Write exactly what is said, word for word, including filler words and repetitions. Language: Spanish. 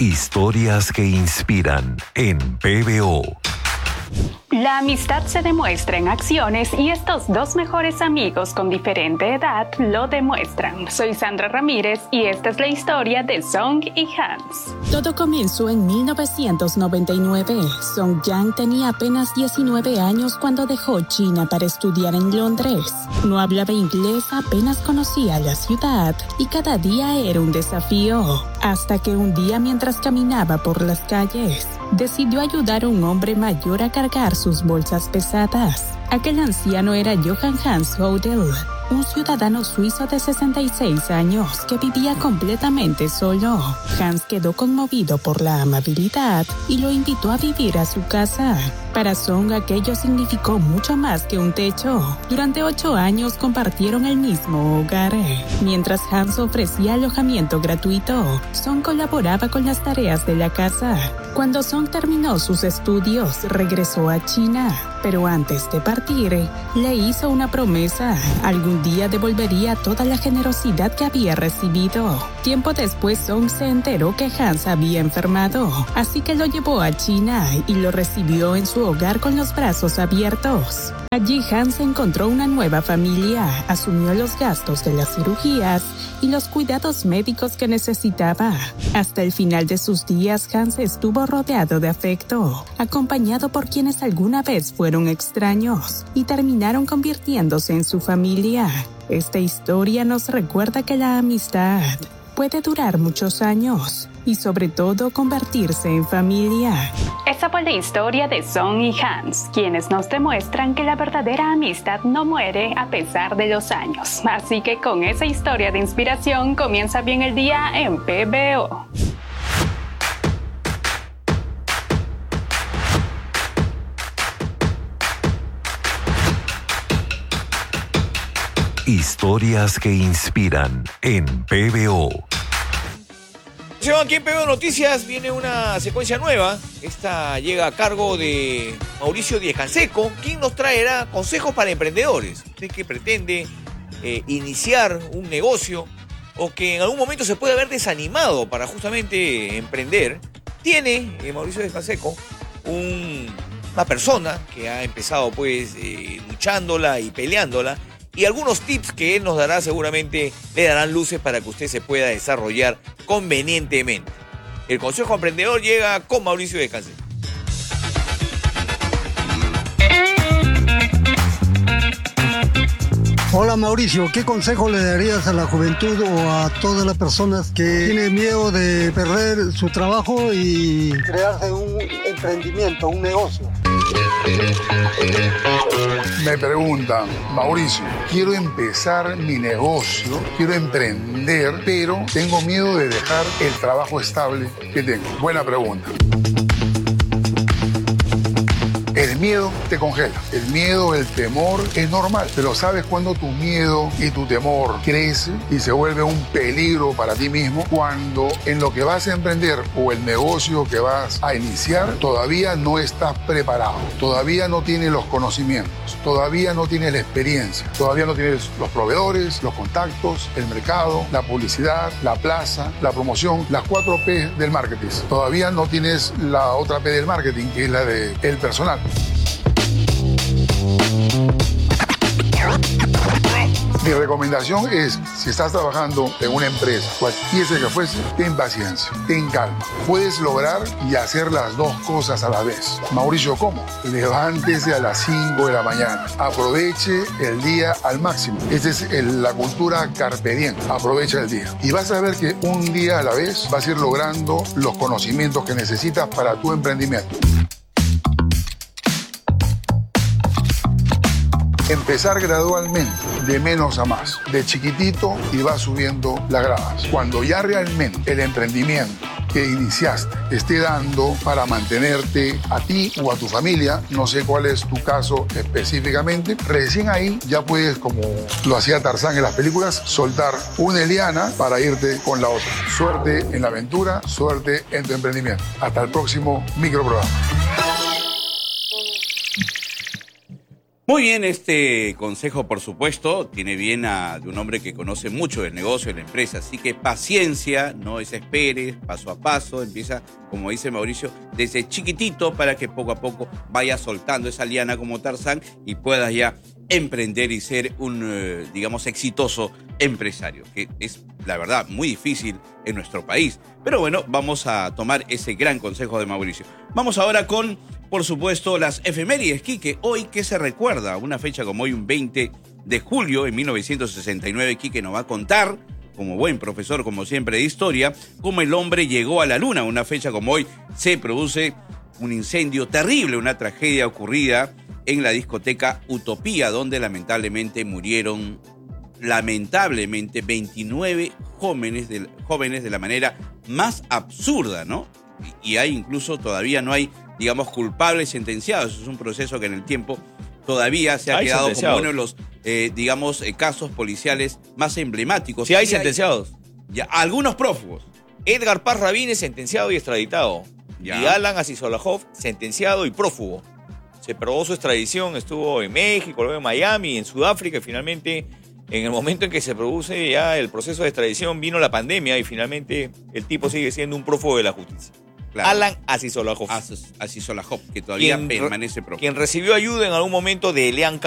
Historias que inspiran en P B O. La amistad se demuestra en acciones y estos dos mejores amigos con diferente edad lo demuestran. Soy Sandra Ramírez y esta es la historia de Song y Hans. Todo comenzó en mil novecientos noventa y nueve. Song Yang tenía apenas diecinueve años cuando dejó China para estudiar en Londres. No hablaba inglés, apenas conocía la ciudad y cada día era un desafío. Hasta que un día, mientras caminaba por las calles, decidió ayudar a un hombre mayor a cargar sus bolsas pesadas. Aquel anciano era Johann Hans Hodel, un ciudadano suizo de sesenta y seis años que vivía completamente solo. Hans quedó conmovido por la amabilidad y lo invitó a vivir a su casa. Para Song aquello significó mucho más que un techo. Durante ocho años compartieron el mismo hogar. Mientras Hans ofrecía alojamiento gratuito, Song colaboraba con las tareas de la casa. Cuando Song terminó sus estudios, regresó a China. Pero antes de partir, le hizo una promesa. Algún día devolvería toda la generosidad que había recibido. Tiempo después, Song se enteró que Hans había enfermado, así que lo llevó a China y lo recibió en su hogar con los brazos abiertos. Allí Hans encontró una nueva familia, asumió los gastos de las cirugías y los cuidados médicos que necesitaba. Hasta el final de sus días, Hans estuvo rodeado de afecto, acompañado por quienes alguna vez fueron extraños y terminaron convirtiéndose en su familia. Esta historia nos recuerda que la amistad puede durar muchos años y sobre todo convertirse en familia. Esa fue la historia de Song y Hans, quienes nos demuestran que la verdadera amistad no muere a pesar de los años. Así que con esa historia de inspiración comienza bien el día en P B O. Historias que inspiran en P B O. Aquí en P B O Noticias viene una secuencia nueva. Esta llega a cargo de Mauricio Díez Canseco, quien nos traerá consejos para emprendedores. Usted que pretende eh, iniciar un negocio o que en algún momento se puede haber desanimado para justamente emprender, tiene eh, Mauricio Díez Canseco un, una persona que ha empezado pues eh, luchándola y peleándola, y algunos tips que él nos dará seguramente le darán luces para que usted se pueda desarrollar convenientemente. El Consejo Emprendedor llega con Mauricio Díez Canseco. Hola Mauricio, ¿qué consejo le darías a la juventud o a todas las personas que tienen miedo de perder su trabajo y crearse un emprendimiento, un negocio? Me preguntan, Mauricio, quiero empezar mi negocio, quiero emprender, pero tengo miedo de dejar el trabajo estable que tengo. Buena pregunta. El miedo te congela. El miedo, el temor es normal. Pero ¿sabes cuándo tu miedo y tu temor crece y se vuelve un peligro para ti mismo? Cuando en lo que vas a emprender o el negocio que vas a iniciar todavía no estás preparado. Todavía no tienes los conocimientos. Todavía no tienes la experiencia. Todavía no tienes los proveedores, los contactos, el mercado, la publicidad, la plaza, la promoción, las cuatro P del marketing. Todavía no tienes la otra P del marketing, que es la de el personal. Mi recomendación es, si estás trabajando en una empresa, cualquiera que fuese, ten paciencia, ten calma. Puedes lograr y hacer las dos cosas a la vez. Mauricio, ¿cómo? Levántese a las cinco de la mañana. Aproveche el día al máximo. Esa es el, la cultura carpe diem. Aprovecha el día. Y vas a ver que un día a la vez vas a ir logrando los conocimientos que necesitas para tu emprendimiento. Empezar gradualmente, de menos a más, de chiquitito, y vas subiendo las gradas. Cuando ya realmente el emprendimiento que iniciaste esté dando para mantenerte a ti o a tu familia, no sé cuál es tu caso específicamente, recién ahí ya puedes, como lo hacía Tarzán en las películas, soltar una liana para irte con la otra. Suerte en la aventura, suerte en tu emprendimiento. Hasta el próximo microprograma. Muy bien, este consejo, por supuesto, tiene bien a, de un hombre que conoce mucho del negocio, de la empresa. Así que paciencia, no desesperes, paso a paso. Empieza, como dice Mauricio, desde chiquitito para que poco a poco vayas soltando esa liana como Tarzán y puedas ya emprender y ser un, eh, digamos, exitoso empresario, que es, la verdad, muy difícil en nuestro país. Pero bueno, vamos a tomar ese gran consejo de Mauricio. Vamos ahora con, por supuesto, las efemérides, Quique. Hoy, ¿qué se recuerda? Una fecha como hoy, un veinte de julio de mil novecientos sesenta y nueve, Quique nos va a contar, como buen profesor, como siempre, de historia, cómo el hombre llegó a la luna. Una fecha como hoy se produce un incendio terrible, una tragedia ocurrida en la discoteca Utopía, donde lamentablemente murieron, lamentablemente, veintinueve jóvenes de, jóvenes de la manera más absurda, ¿no? Y, y hay incluso, todavía no hay, digamos, culpables sentenciados. Es un proceso que en el tiempo todavía se ha Hay quedado como sentenciados. uno de los, eh, digamos, eh, casos policiales más emblemáticos. Sí hay Y sentenciados. ya, algunos prófugos. Edgar Paz Rabines, sentenciado y extraditado. Ya. Y Alan Asisolajov, sentenciado y prófugo. Se probó su extradición, estuvo en México, luego en Miami, en Sudáfrica, y finalmente, en el momento en que se produce ya el proceso de extradición, vino la pandemia y finalmente el tipo sigue siendo un prófugo de la justicia. Claro. Alan Asisolajov, Asisolajov, que todavía Quien re- permanece prófugo. quien recibió ayuda en algún momento de Elian